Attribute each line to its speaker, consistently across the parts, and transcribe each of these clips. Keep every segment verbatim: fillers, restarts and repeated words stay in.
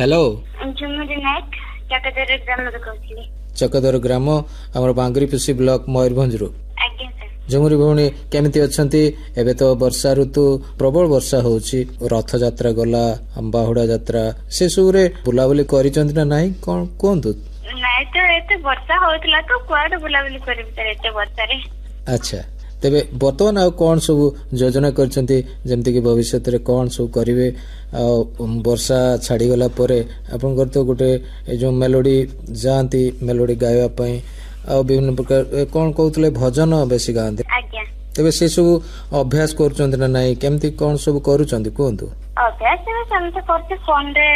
Speaker 1: hello
Speaker 2: झुमुरी नायक चकदर ग्राम कहूँ
Speaker 1: चकदर ग्राम आम बांगरीपुसी block Mayurbhanj रु
Speaker 2: आज्ञा सर
Speaker 1: झुमुरी भौणी केमिति अछंती एबे तो वर्षा ऋतु प्रबल वर्षा होउची रथ यात्रा गला बाहुड़ा यात्रा से सुरे बुलाबुली करिसंती ना नाही कोन कोंतु
Speaker 2: नाइ तो एते वर्षा होतला तो कुआड बुलाबुली करि एते वर्षा रे
Speaker 1: अच्छा तेबे बर्तमान आ कोन सब योजना करछंती जेमति कि भविष्य रे कोन सब करिवे वर्षा छाड़ी गला परे आपन करतो गुटे जो मेलोडी जानती मेलोडी गायवा पई आ विभिन्न प्रकार कोन कहउतले भजन बेसी गांती
Speaker 2: आज्ञा
Speaker 1: तेबे से सब अभ्यास करछंती ना नाही केमति कोन सब करूछंती कोंतु
Speaker 2: अभ्यास में समझ करते फोन रे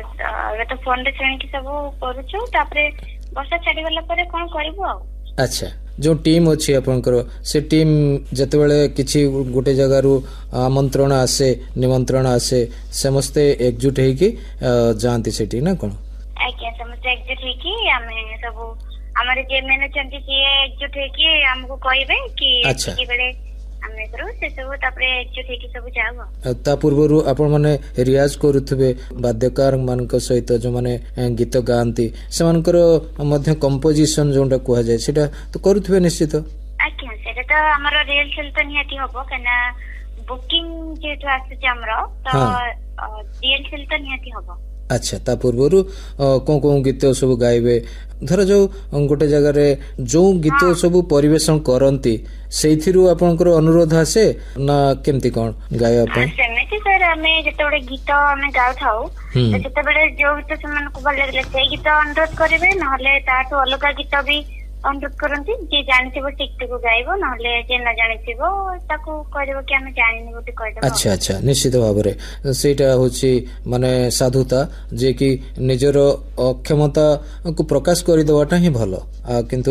Speaker 2: ए तो फोन रे ट्रेन की सब करूछु तापरे वर्षा छाड़ी गला परे कोन करबो आ
Speaker 1: अच्छा जो टीम अच्छी आपनकर से टीम जते बेले किछि गोटे जगह रु आमंत्रण आसे निमंत्रण आसे समस्त एकजुट है कि जानती सेठी ना कोन
Speaker 2: आज्ञा समस्त एकजुट है कि हमें सब हमारे जे मैंने चंती से एकजुट है कि हमको कहबे कि
Speaker 1: अच्छा
Speaker 2: कि बेले हमें करू से सब तापरे एकजुट है कि सब जाऊ
Speaker 1: ता पूर्वरु आपण माने रियाज करूथबे वाद्यकार मानक सहित जो माने गीत गांती सेमानकर मध्य कंपोजिशन जोंटा कुहा जाय सेटा तो करूथबे निश्चित
Speaker 2: आज्ञा सेटा तो हमर रियल सेल तो नियति हबो कना बुकिंग जे तो आसे हमरो तो रियल सेल तो नियति हबो
Speaker 1: अच्छा ता पूर्वरु कोन कोन गीत सब गाइबे धर जो गोटे जगह रे जो गीत सब परिवेशन करंती सेथिरु आपनकर अनुरोध आसे ना केमति कोन गायबा पय
Speaker 2: सेमेति सर हमें जतबे गीत हमें गाउ थाउ तो जतबे जो गीत समान को भल लागले से गीत अनुरोध करिवे नहले ताठो अलगा गीत भी अनुरोध करंती जे जानिथिबो ठीक को गाइबो नहले जे न जानिथिबो ताको कहबो कि हमें जानिनी गोटे कहदो
Speaker 1: अच्छा अच्छा निश्चित भाव रे सेटा होची माने साधुता जे कि निजर अक्षमता को प्रकाश करि देवाटा ही भलो आ किंतु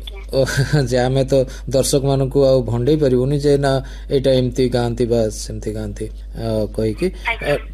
Speaker 1: जे आमे तो दर्शक मान को आ भंडे परिबोनी जे ना एटा एमती गांती बा सेमती गांती कहि कि